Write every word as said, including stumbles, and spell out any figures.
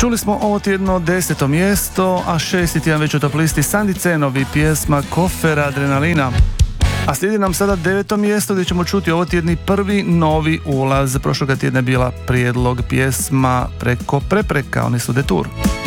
Čuli smo ovo tjedno deseto mjesto, a šesti tjedan već u top listi Sandy Cenovi pjesma Kofer Adrenalina. A slijedi nam sada deveto mjesto gdje ćemo čuti ovo tjedni prvi novi ulaz. Prošloga tjedna je bila prijedlog pjesma Preko prepreka, oni su Detour.